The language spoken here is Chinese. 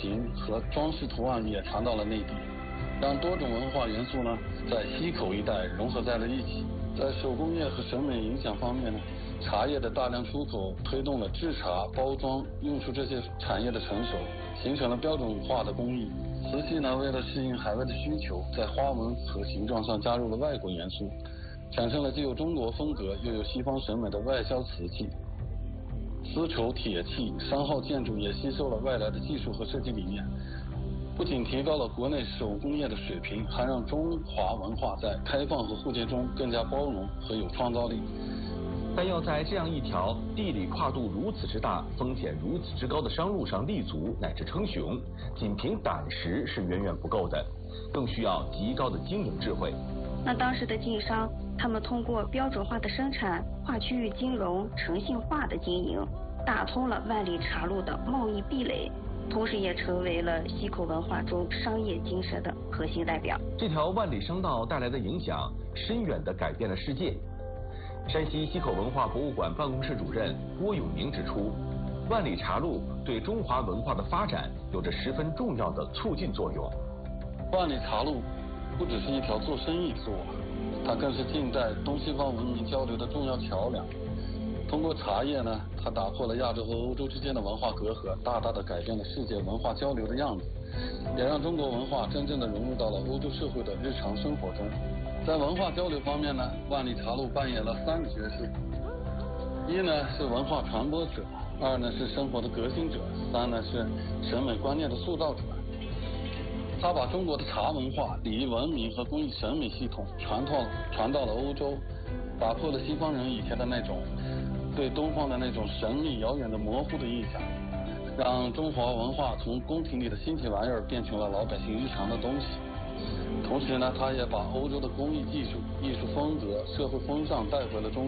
形和装饰图案也传到了内地，让多种文化元素呢在溪口一带融合在了一起。在手工业和审美影响方面呢，茶叶的大量出口推动了制茶、包装、运输这些产业的成熟，形成了标准化的工艺。瓷器呢，为了适应海外的需求，在花纹和形状上加入了外国元素，产生了既有中国风格又有西方审美的外销瓷器。丝绸、铁器、商号建筑也吸收了外来的技术和设计理念，不仅提高了国内手工业的水平，还让中华文化在开放和互鉴中更加包容和有创造力。 但要在这样一条地理跨度如此之大、风险如此之高的商路上立足乃至称雄，仅凭胆识是远远不够的，更需要极高的经营智慧。 那当时的晋商，他们通过标准化的生产、跨区域金融、诚信化的经营，打通了万里茶路的贸易壁垒，同时也成为了溪口文化中商业精神的核心代表。 这条万里商道带来的影响，深远地改变了世界。山西溪口文化博物馆办公室主任郭永明指出，万里茶路对中华文化的发展有着十分重要的促进作用。 万里茶路不只是一条做生意之路，它更是近代东西方文明交流的重要桥梁。通过茶叶呢，它打破了亚洲和欧洲之间的文化隔阂，大大的改变了世界文化交流的样子，也让中国文化真正的融入到了欧洲社会的日常生活中。在文化交流方面呢，万里茶路扮演了3个角色：一呢是文化传播者，2呢是生活的革新者，3呢是审美观念的塑造者。他把中国的茶文化、礼仪文明和工艺审美系统传到了欧洲，打破了西方人以前的那种对东方的那种神秘遥远的模糊的印象，让中华文化从宫廷里的新奇玩意儿变成了老百姓日常的东西。同时呢，他也把欧洲的工艺技术、艺术风格、社会风尚带回了中国。